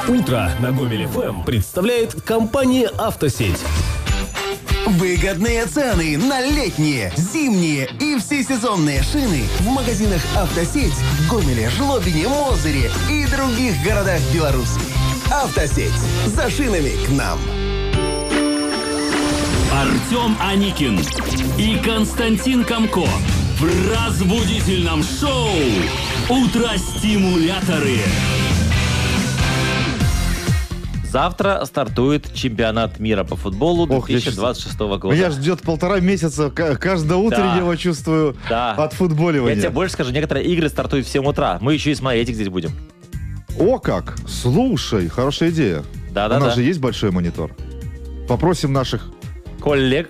Утро на Гомель ФМ представляет компания «Автосеть». Выгодные цены на летние, зимние и всесезонные шины в магазинах «Автосеть» в Гомеле, Жлобине, Мозыре и других городах Беларуси. «Автосеть». За шинами к нам. Артем Аникин и Константин Комко в разбудительном шоу «Утро-стимуляторы». Завтра стартует чемпионат мира по футболу 2026 года. Меня ждет 1,5 месяца. Каждое утро я его чувствую отфутболивания. Я тебе больше скажу, некоторые игры стартуют в 7 утра. Мы еще и смотреть их здесь будем. О как! Слушай, хорошая идея. Да. У нас же есть большой монитор. Попросим наших коллег.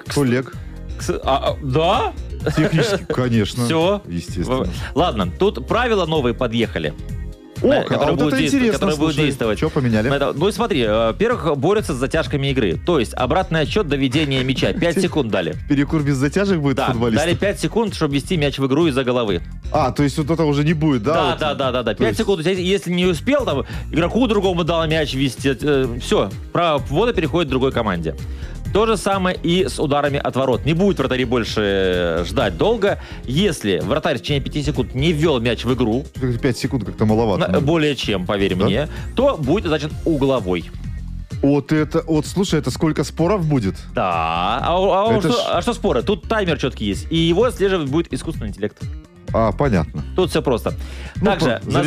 Да? Технически, конечно. Все. Естественно. Ладно, тут правила новые подъехали. Которые будут действовать. Что поменяли? Ну и смотри, во-первых, борются с затяжками игры. То есть обратный отсчет до ведения мяча. 5 секунд дали. Перекур без затяжек будет футболистов? Дали 5 секунд, чтобы ввести мяч в игру из-за головы. То есть вот это уже не будет, да? Да. 5 секунд. Если не успел, там, игроку другому дал мяч ввести. Все, право ввода переходит к другой команде. То же самое и с ударами от ворот. Не будет вратарь больше ждать долго. Если вратарь в течение 5 секунд не ввел мяч в игру... 5 секунд как-то маловато. Более чем, поверь мне. То будет назначен угловой. Вот, слушай, это сколько споров будет? Да. Что споры? Тут таймер четкий есть. И его отслеживать будет искусственный интеллект. Понятно. Тут все просто. Также на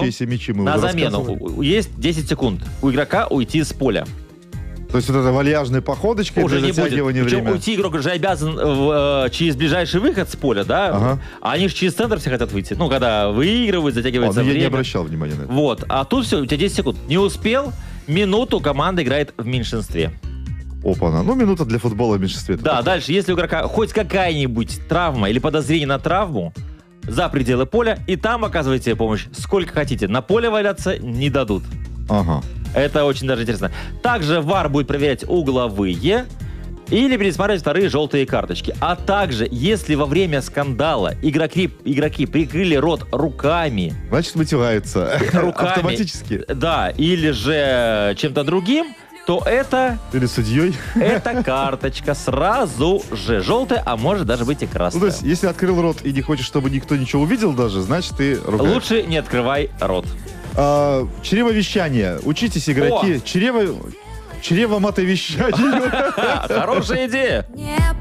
замену есть 10 секунд у игрока уйти с поля. То есть вот это вальяжная походочка уже для не затягивания будет. времени. Причем уйти игрок же обязан через ближайший выход с поля, да? Ага. А они же через центр все хотят выйти. Ну, когда выигрывают, затягивается время. Я не обращал внимания на это. Вот. А тут все, у тебя 10 секунд. Не успел, минуту команда играет в меньшинстве. Опа-на. Минута для футбола в меньшинстве. Да, дальше, если у игрока хоть какая-нибудь травма или подозрение на травму, за пределы поля, и там оказываете помощь сколько хотите. На поле валяться не дадут. Ага. Это очень даже интересно. Также ВАР будет проверять угловые или пересматривать вторые желтые карточки. А также, если во время скандала игроки прикрыли рот руками... Значит, вытирается. Руками. Автоматически. Да, или же чем-то другим, то это... Или судьей. Это карточка сразу же желтая, а может даже быть и красная. То есть, если открыл рот и не хочешь, чтобы никто ничего увидел даже, значит, ты ругаешь. Лучше не открывай рот. Чревовещание. Учитесь, игроки. Чрево матовещанию. Хорошая идея.